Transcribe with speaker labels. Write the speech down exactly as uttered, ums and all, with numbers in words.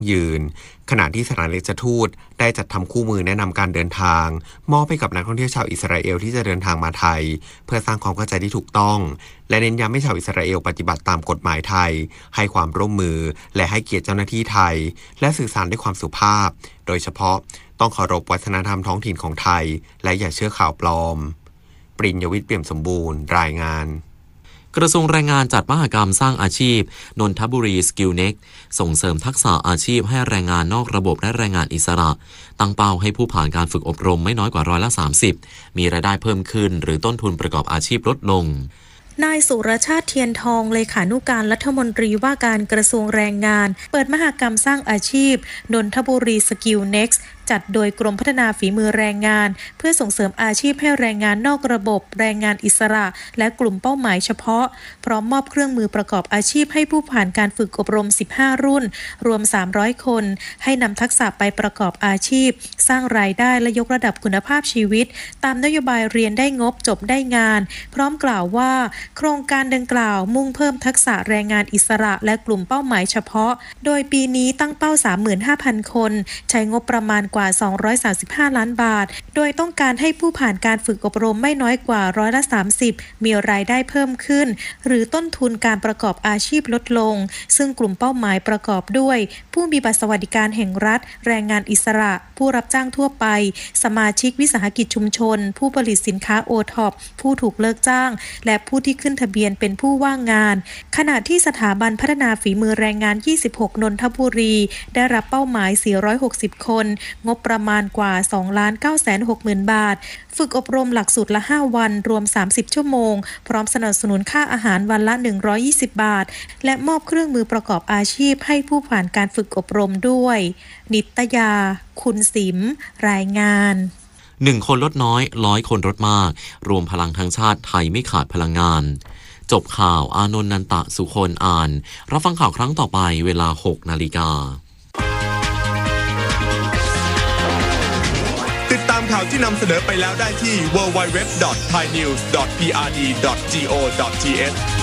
Speaker 1: ยืนขณะที่สถานเอกอัครราชทูตได้จัดทำคู่มือแนะนำการเดินทางมอบให้กับนักท่องเที่ยวชาวอิสราเอลที่จะเดินทางมาไทยเพื่อสร้างความเข้าใจที่ถูกต้องและเน้นย้ำให้ชาวอิสราเอลปฏิบัติตามกฎหมายไทยให้ความร่วมมือและให้เกียรติเจ้าหน้าที่ไทยและสื่อสารด้วยความสุภาพโดยเฉพาะต้องเคารพวัฒนธรรมท้องถิ่นของไทยและอย่าเชื่อข่าวปลอมปริญญวิทย์เปี่ยมสมบูรณ์รายงาน
Speaker 2: กระทรวงแรงงานจัดมหกรรมสร้างอาชีพนนทบุรีสกิลเน็กส่งเสริมทักษะอาชีพให้แรงงานนอกระบบและแรงงานอิสระตั้งเป้าให้ผู้ผ่านการฝึกอบรมไม่น้อยกว่าร้อยละสามสิบมีรายได้เพิ่มขึ้นหรือต้นทุนประกอบอาชีพลดลง
Speaker 3: นายสุรชาติเทียนทองเลขานุการรัฐมนตรีว่าการกระทรวงแรงงานเปิดมหกรรมสร้างอาชีพนนทบุรีสกิลเน็กซ์จัดโดยกรมพัฒนาฝีมือแรงงานเพื่อส่งเสริมอาชีพให้แรงงานนอกระบบแรงงานอิสระและกลุ่มเป้าหมายเฉพาะพร้อมมอบเครื่องมือประกอบอาชีพให้ผู้ผ่านการฝึกอบรมสิบห้ารุ่นรวมสามร้อยคนให้นำทักษะไปประกอบอาชีพสร้างรายได้และยกระดับคุณภาพชีวิตตามนโยบายเรียนได้งบจบได้งานพร้อมกล่าวว่าโครงการดังกล่าวมุ่งเพิ่มทักษะแรงงานอิสระและกลุ่มเป้าหมายเฉพาะโดยปีนี้ตั้งเป้า สามหมื่นห้าพัน คนใช้งบประมาณกว่าสองร้อยสามสิบห้าล้านบาทโดยต้องการให้ผู้ผ่านการฝึกอบรมไม่น้อยกว่าร้อยละสามสิบมีรายได้เพิ่มขึ้นหรือต้นทุนการประกอบอาชีพลดลงซึ่งกลุ่มเป้าหมายประกอบด้วยผู้มีบัตรสวัสดิการแห่งรัฐแรงงานอิสระผู้รับจ้างทั่วไปสมาชิกวิสาหกิจชุมชนผู้ผลิตสินค้าโอท็อปผู้ถูกเลิกจ้างและผู้ที่ขึ้นทะเบียนเป็นผู้ว่างงานขณะที่สถาบันพัฒนาฝีมือแรงงานยี่สิบหกนนทบุรีได้รับเป้าหมายสี่ร้อยหกสิบคนงบประมาณกว่า สองล้านเก้าแสนหกหมื่น บาทฝึกอบรมหลักสูตรละห้าวันรวมสามสิบชั่วโมงพร้อมสนับสนุนค่าอาหารวันละหนึ่งร้อยยี่สิบบาทและมอบเครื่องมือประกอบอาชีพให้ผู้ผ่านการฝึกอบรมด้วยนิตยาคุณสิมรายงาน
Speaker 2: หนึ่งคนลดน้อยร้อยคนลดมากรวมพลังทั้งชาติไทยไม่ขาดพลังงานจบข่าวอานนท์นันตะสุคนอ่านรับฟังข่าวครั้งต่อไปเวลา หกนาฬิกา
Speaker 4: ติดตามข่าวที่นำเสนอไปแล้วได้ที่ ดับเบิลยู ดับเบิลยู ดับเบิลยู ดอท ไทยนิวส์ ดอท พี อาร์ ดี ดอท จี โอ ดอท ที เอช